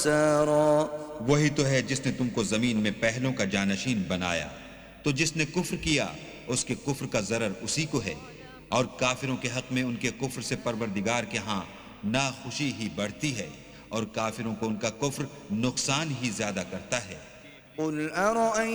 वही तो है जिसने तुमको जमीन में पहलों का जानशीन बनाया, तो जिसने कुफ्र किया उसके कुफ्र का जरर उसी को है, और काफिरों के हक में उनके कुफ्र से परवरदिगार के हां नाखुशी ही बढ़ती है, और काफिरों को उनका कुफ्र नुकसान ही ज्यादा करता है।